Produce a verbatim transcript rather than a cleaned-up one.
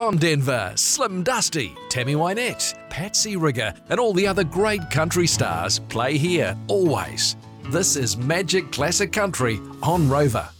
John Denver, Slim Dusty, Tammy Wynette, Patsy Rigger, and all the other great country stars play here always. This is Magic Classic Country on Rover.